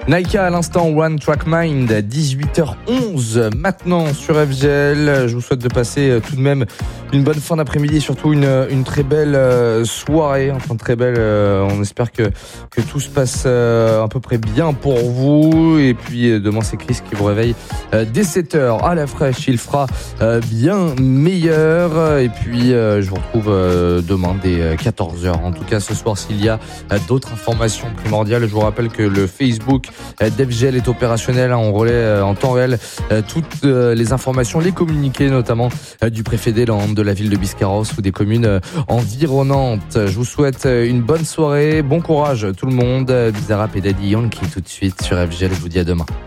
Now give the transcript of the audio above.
Naika à l'instant, One Track Mind, 18h11 maintenant sur FGL. Je vous souhaite de passer tout de même une bonne fin d'après-midi et surtout une très belle soirée. Enfin très belle, on espère que tout se passe à peu près bien pour vous. Et puis demain c'est Chris qui vous réveille dès 7h à la fraîche. Il fera bien meilleur. Et puis je vous retrouve demain dès 14h. En tout cas ce soir s'il y a d'autres informations primordiales, je vous rappelle que le Facebook d'FGL est opérationnel. On relaie en temps réel toutes les informations, les communiqués notamment du préfet des Landes, de la ville de Biscarrosse ou des communes environnantes. Je vous souhaite une bonne soirée, bon courage tout le monde. Bizarrap et Daddy Yankee tout de suite sur FGL. Je vous dis à demain.